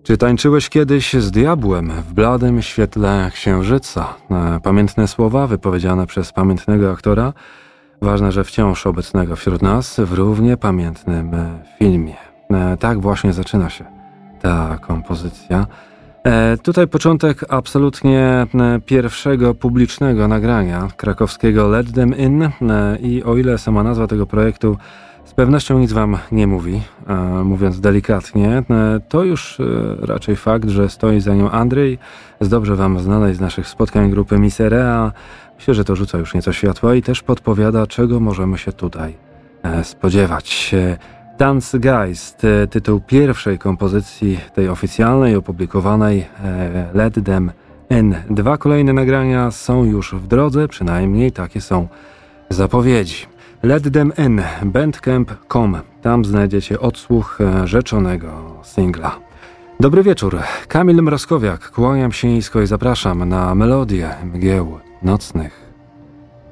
Czy tańczyłeś kiedyś z diabłem w bladym świetle księżyca? Pamiętne słowa wypowiedziane przez pamiętnego aktora, ważne, że wciąż obecnego wśród nas, w równie pamiętnym filmie. Tak właśnie zaczyna się ta kompozycja. Tutaj początek absolutnie pierwszego publicznego nagrania krakowskiego Let Them In i o ile sama nazwa tego projektu z pewnością nic wam nie mówi, mówiąc delikatnie, to już raczej fakt, że stoi za nią Andrzej, z dobrze wam znanej z naszych spotkań grupy Miserea. Myślę, że to rzuca już nieco światła i też podpowiada, czego możemy się tutaj spodziewać. Tanzgeist, tytuł pierwszej kompozycji, tej oficjalnej, opublikowanej, Let Them In. 2 kolejne nagrania są już w drodze, przynajmniej takie są zapowiedzi. Let Them In, bandcamp.com. Tam znajdziecie odsłuch rzeczonego singla. Dobry wieczór, Kamil Mrozkowiak. Kłaniam się nisko i zapraszam na melodię mgieł nocnych.